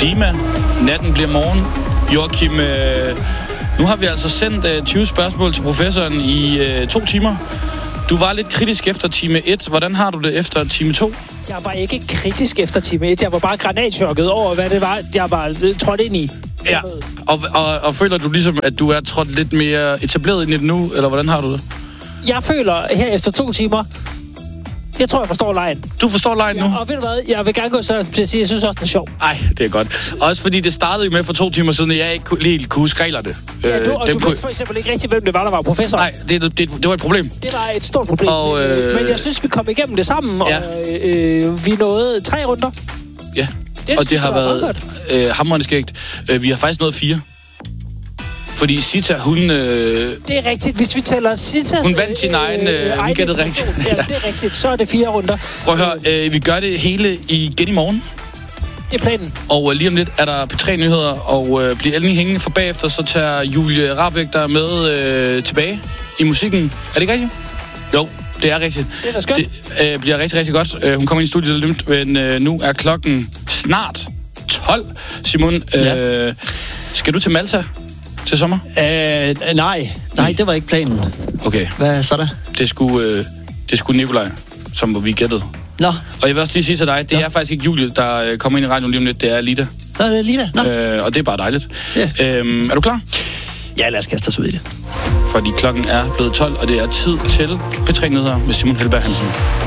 Dima, natten bliver morgen. Joachim, nu har vi altså sendt 20 spørgsmål til professoren i 2 timer. Du var lidt kritisk efter time 1. Hvordan har du det efter time 2? Jeg var ikke kritisk efter time 1. Jeg var bare granatchokket over, hvad det var, jeg var trådt ind i. Ja, og føler du ligesom, at du er trådt lidt mere etableret ind i det nu, eller hvordan har du det? Jeg føler her efter 2 timer, jeg tror, jeg forstår lejen. Du forstår lejen nu? Og ved du hvad, jeg vil gerne gå så til at sige, jeg synes også, den er sjov. Ej, det er godt. Også fordi det startede jo med for 2 timer siden, at jeg ikke lige kunne huske reglerne. Ja, du vidste for eksempel ikke rigtig, hvem det var, der var professor. Nej, det var et problem. Det var et stort problem. Men jeg synes, vi kom igennem det sammen, og vi nåede 3 runder. Ja, og det har været hamrende skægt. Vi har faktisk nået 4. Fordi Sita, hun... Det er rigtigt, hvis vi tæller Sita... Hun vandt sin egen... hun gættede rigtigt. Ja, det er rigtigt. Så er det 4 runder. Prøv at høre, vi gør det hele igen i morgen. Det er planen. Og lige om lidt er der P3-nyheder, og bliver endelig hængende for bagefter, så tager Julie Rahbek der med tilbage i musikken. Er det ikke rigtigt? Jo, det er rigtigt. Det er da skønt. Det bliver rigtig, rigtig godt. Hun kommer ind i studiet lidt, men nu er klokken snart 12. Simon, skal du til Malta til sommer? Nej, det var ikke planen. Okay. Hvad så der? Det skulle Nikolaj, som vi gættede. Nå. Og jeg vil også lige sige til dig, det er faktisk ikke Julie, der kommer ind i radioen lige om lidt, det er Lida. Nå, det er Lida. Nå. Og det er bare dejligt. Ja. Er du klar? Ja, lad os kaste os ud i det. Fordi klokken er blevet 12, og det er tid til P3-nyheder med Simon Helberg Hansen.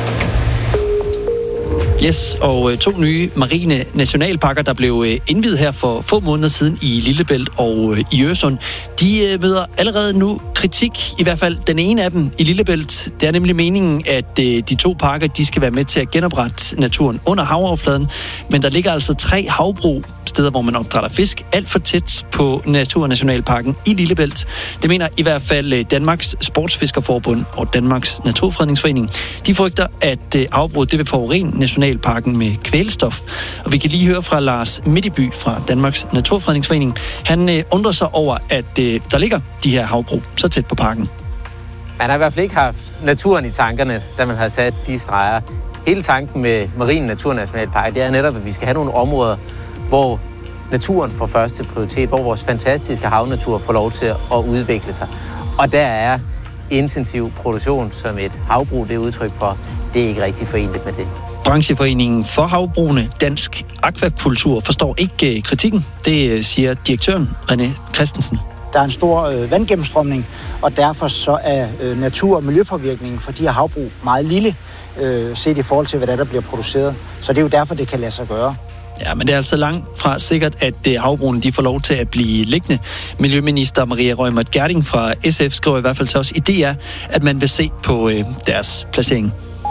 Yes, og 2 nye marine nationalparker, der blev indviet her for få måneder siden i Lillebælt og i Øresund, de møder allerede nu kritik, i hvert fald den ene af dem i Lillebælt. Det er nemlig meningen, at de 2 parker, de skal være med til at genoprette naturen under havoverfladen, men der ligger altså 3 havbrug, steder, hvor man opdrætter fisk, alt for tæt på Naturnationalparken i Lillebælt. Det mener i hvert fald Danmarks Sportsfiskerforbund og Danmarks Naturfredningsforening. De frygter, at havbruget det vil forurene nationalparken med kvælstof. Og vi kan lige høre fra Lars Midtby fra Danmarks Naturfredningsforening. Han undrer sig over, at der ligger de her havbrug så tæt på parken. Man har i hvert fald ikke haft naturen i tankerne, da man har sat de streger. Hele tanken med Marine Naturnationalpark, det er netop, at vi skal have nogle områder, hvor naturen får første prioritet, hvor vores fantastiske havnatur får lov til at udvikle sig. Og der er intensiv produktion, som et havbrug det er udtryk for, det er ikke rigtig forenligt med det. Brancheforeningen for havbrugene, Dansk Akvakultur, forstår ikke kritikken. Det siger direktøren René Christensen. Der er en stor vandgennemstrømning, og derfor så er natur- og miljøpåvirkningen for de her havbrug meget lille, set i forhold til, hvad der bliver produceret. Så det er jo derfor, det kan lade sig gøre. Ja, men det er altså langt fra sikkert, at havbrugene de får lov til at blive liggende. Miljøminister Maria Reumert Gjerding fra SF skriver i hvert fald til os i DR, at man vil se på deres placering.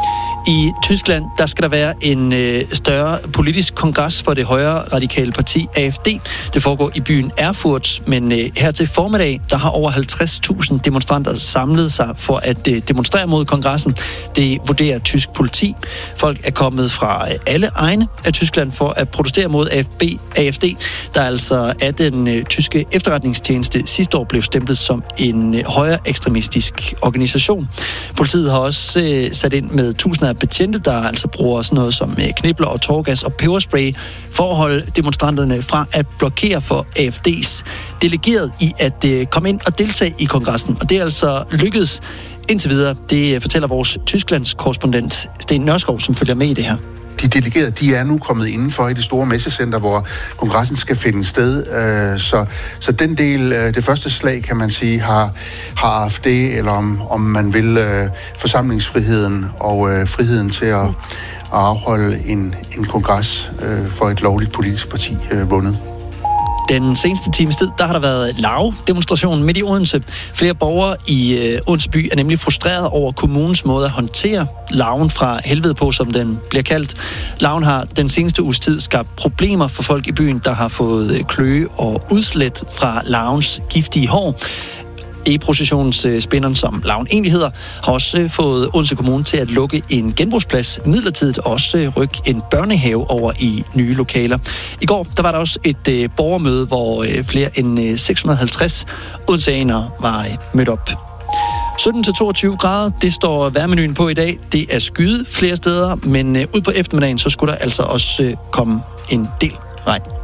I Tyskland, der skal der være en større politisk kongres for det højre radikale parti AfD. Det foregår i byen Erfurt, men her til formiddag, der har over 50.000 demonstranter samlet sig for at demonstrere mod kongressen. Det vurderer tysk politi. Folk er kommet fra alle egne af Tyskland for at protestere mod AfD, der altså af den tyske efterretningstjeneste sidste år blev stemplet som en højre ekstremistisk organisation. Politiet har også sat ind med tusinder af betjente, der altså bruger sådan noget som knibler og tåregas og peberspray for at holde demonstranterne fra at blokere for AfD's delegeret i at komme ind og deltage i kongressen. Og det er altså lykkedes indtil videre. Det fortæller vores Tysklands korrespondent Sten Nørskov, som følger med i det her. De delegerede, de er nu kommet indenfor i det store messecenter, hvor kongressen skal finde sted. Så den del, det første slag, kan man sige, har AfD, eller om man vil, forsamlingsfriheden og friheden til at afholde en kongres for et lovligt politisk parti vundet. Den seneste times tid, der har der været larve-demonstration midt i Odense. Flere borgere i Odense by er nemlig frustreret over kommunens måde at håndtere larven fra helvede på, som den bliver kaldt. Larven har den seneste uges tid skabt problemer for folk i byen, der har fået kløe og udslæt fra larvens giftige hår. E-processionsspinderen, som larven egentlig hedder, har også fået Odense Kommune til at lukke en genbrugsplads midlertidigt og også rykke en børnehave over i nye lokaler. I går der var der også et borgermøde, hvor flere end 650 odenseanere var mødt op. 17-22 grader, det står vejrmenuen på i dag. Det er skyet flere steder, men ud på eftermiddagen, så skulle der altså også komme en del regn.